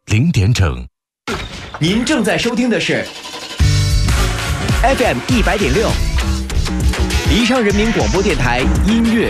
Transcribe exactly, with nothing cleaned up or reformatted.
零点整。 您正在收听的是 F M 一百点六，宜昌人民广播电台音乐